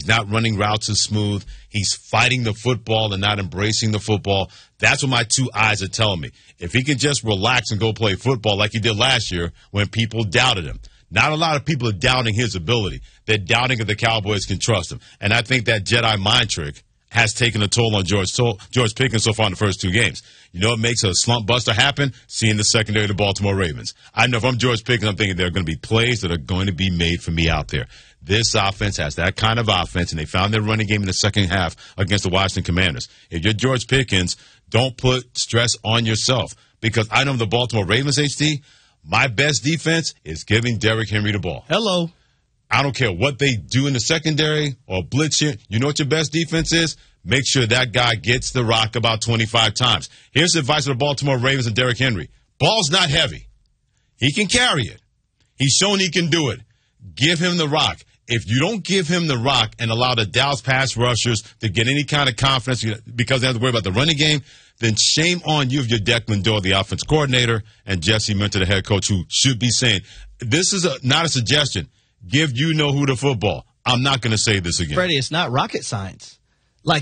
not running routes as smooth. He's fighting the football and not embracing the football. That's what my two eyes are telling me. If he can just relax and go play football like he did last year when people doubted him. Not a lot of people are doubting his ability. They're doubting if the Cowboys can trust him. And I think that Jedi mind trick has taken a toll on George Pickens so far in the first two games. You know what makes a slump buster happen? Seeing the secondary of the Baltimore Ravens. I know if I'm George Pickens, I'm thinking there are going to be plays that are going to be made for me out there. This offense has that kind of offense, and they found their running game in the second half against the Washington Commanders. If you're George Pickens, don't put stress on yourself. Because I know the Baltimore Ravens, HD, my best defense is giving Derrick Henry the ball. Hello. I don't care what they do in the secondary or blitz here. You know what your best defense is? Make sure that guy gets the rock about 25 times. Here's the advice for the Baltimore Ravens and Derrick Henry. Ball's not heavy. He can carry it. He's shown he can do it. Give him the rock. If you don't give him the rock and allow the Dallas pass rushers to get any kind of confidence because they have to worry about the running game, then shame on you if you're Declan Dole, the offense coordinator, and Jesse Minter, the head coach, who should be saying, this is not a suggestion. Give you-know-who the football. I'm not going to say this again. Freddie, it's not rocket science. Like,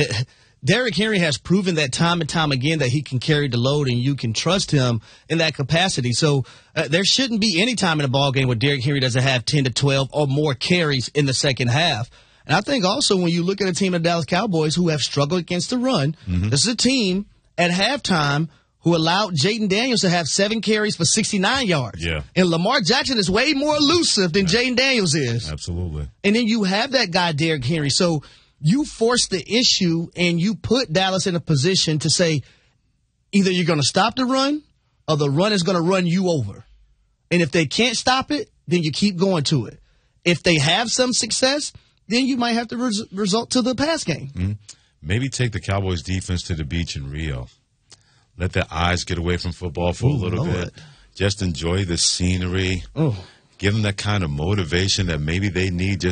Derrick Henry has proven that time and time again that he can carry the load and you can trust him in that capacity. So there shouldn't be any time in a ball game where Derrick Henry doesn't have 10 to 12 or more carries in the second half. And I think also when you look at a team of the Dallas Cowboys who have struggled against the run, this is a team at halftime who allowed Jaden Daniels to have 7 carries for 69 yards. Yeah. And Lamar Jackson is way more elusive than Jaden Daniels is. Absolutely. And then you have that guy, Derrick Henry. So you force the issue and you put Dallas in a position to say either you're going to stop the run or the run is going to run you over. And if they can't stop it, then you keep going to it. If they have some success, then you might have to resort to the pass game. Mm-hmm. Maybe take the Cowboys defense to the beach in Rio. Let their eyes get away from football for a little bit. Just enjoy the scenery. Give them that kind of motivation that maybe they need just